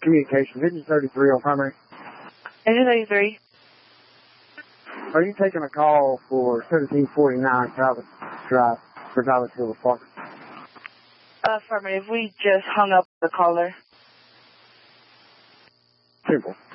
communication. Engine 33 on primary. Engine 33. Are you taking a call for 1749 Talbot Drive for Talbot Hill Park? Affirmative. We just hung up the caller. Simple.